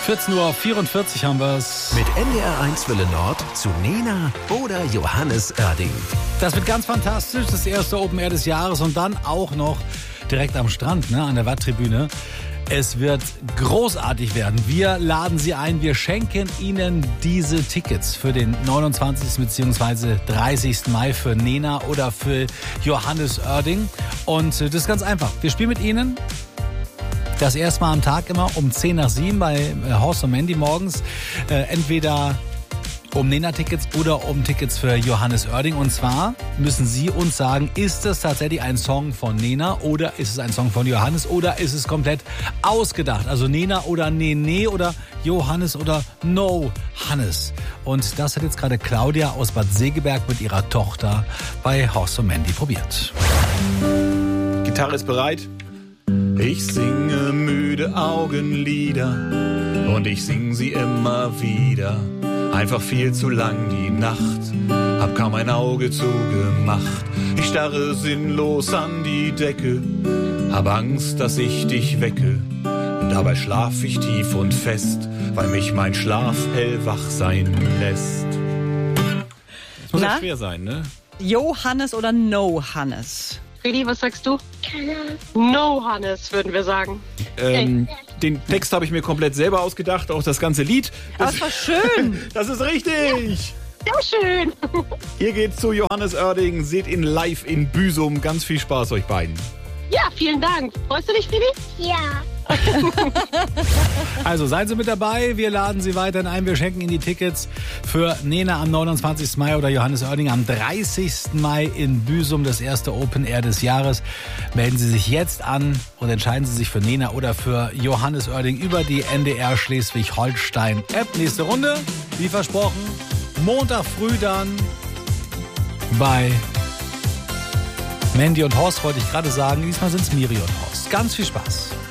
14:44 Uhr haben wir es. Mit NDR1 Welle Nord zu Nena oder Johannes Oerding. Das wird ganz fantastisch, das erste Open Air des Jahres und dann auch noch direkt am Strand, an der Watttribüne. Es wird großartig werden. Wir laden Sie ein, wir schenken Ihnen diese Tickets für den 29. bzw. 30. Mai für Nena oder für Johannes Oerding. Und das ist ganz einfach. Wir spielen mit Ihnen das erste Mal am Tag immer um 6:50 bei Horst und Mandy morgens. Entweder um Nena-Tickets oder um Tickets für Johannes Oerding. Und zwar müssen Sie uns sagen, ist es tatsächlich ein Song von Nena oder ist es ein Song von Johannes oder ist es komplett ausgedacht? Also Nena oder Nene oder Johannes oder No Hannes. Und das hat jetzt gerade Claudia aus Bad Segeberg mit ihrer Tochter bei Horst und Mandy probiert. Gitarre ist bereit. Ich singe müde Augenlider und ich sing sie immer wieder. Einfach viel zu lang die Nacht, hab kaum ein Auge zugemacht. Ich starre sinnlos an die Decke, hab Angst, dass ich dich wecke. Dabei schlaf ich tief und fest, weil mich mein Schlaf hellwach sein lässt. Das muss ja schwer sein, ne? Johannes oder No Hannes? Friedi, was sagst du? No Hannes, würden wir sagen. Den Text habe ich mir komplett selber ausgedacht, auch das ganze Lied. Aber es war schön. Das ist richtig. Ja, schön. Ihr geht zu Johannes Oerding, seht ihn live in Büsum. Ganz viel Spaß euch beiden. Ja, vielen Dank. Freust du dich, Friedi? Ja. Also seien Sie mit dabei, wir laden Sie weiterhin ein, wir schenken Ihnen die Tickets für Nena am 29. Mai oder Johannes Oerding am 30. Mai in Büsum, das erste Open Air des Jahres. Melden Sie sich jetzt an und entscheiden Sie sich für Nena oder für Johannes Oerding über die NDR Schleswig-Holstein-App. Nächste Runde, wie versprochen, Montag früh dann bei Mandy und Horst, wollte ich gerade sagen. Diesmal sind es Miri und Horst. Ganz viel Spaß.